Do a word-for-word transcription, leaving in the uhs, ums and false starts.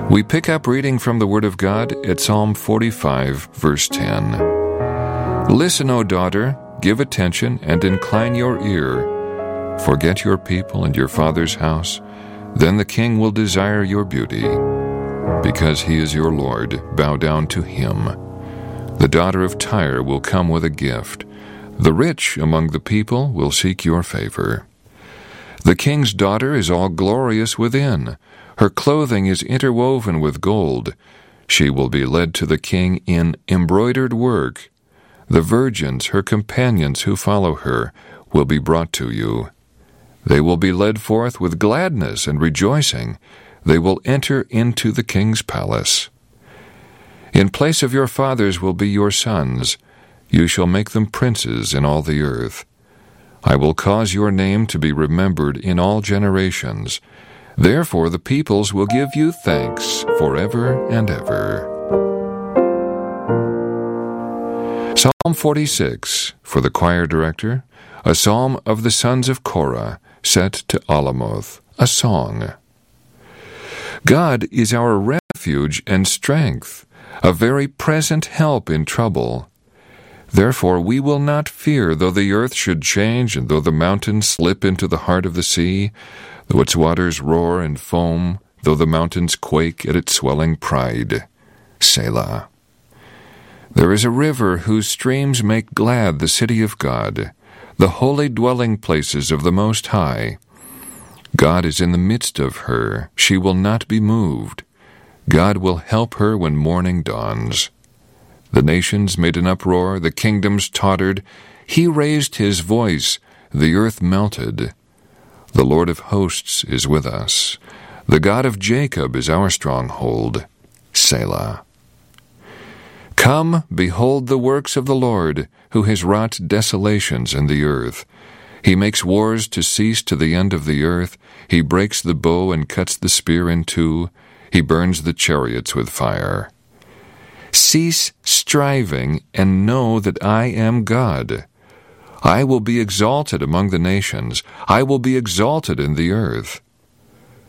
We pick up reading from the Word of God at Psalm forty-five, verse ten. Listen, O daughter, give attention and incline your ear. Forget your people and your father's house, then the king will desire your beauty. Because he is your Lord, bow down to him. The daughter of Tyre will come with a gift. The rich among the people will seek your favor. The king's daughter is all glorious within. Her clothing is interwoven with gold. She will be led to the king in embroidered work. The virgins, her companions who follow her, will be brought to you. They will be led forth with gladness and rejoicing. They will enter into the king's palace. In place of your fathers will be your sons. You shall make them princes in all the earth. I will cause your name to be remembered in all generations. Therefore the peoples will give you thanks forever and ever. Psalm forty-six, for the choir director, a psalm of the sons of Korah, set to Alamoth, a song. God is our refuge and strength, a very present help in trouble. Therefore we will not fear, though the earth should change, and though the mountains slip into the heart of the sea, though its waters roar and foam, though the mountains quake at its swelling pride. Selah. There is a river whose streams make glad the city of God, the holy dwelling places of the Most High. God is in the midst of her. She will not be moved. God will help her when morning dawns. The nations made an uproar, the kingdoms tottered. He raised his voice, the earth melted. The Lord of hosts is with us. The God of Jacob is our stronghold. Selah. Come, behold the works of the Lord, who has wrought desolations in the earth. He makes wars to cease to the end of the earth. He breaks the bow and cuts the spear in two. He burns the chariots with fire. Cease striving and know that I am God. I will be exalted among the nations. I will be exalted in the earth.